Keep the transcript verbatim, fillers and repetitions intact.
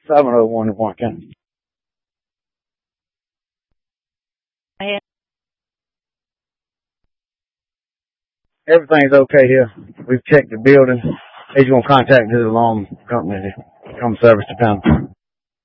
seven oh one in Warren County. Everything's okay here. We've checked the building. They just gonna contact the alarm company to come service the panel.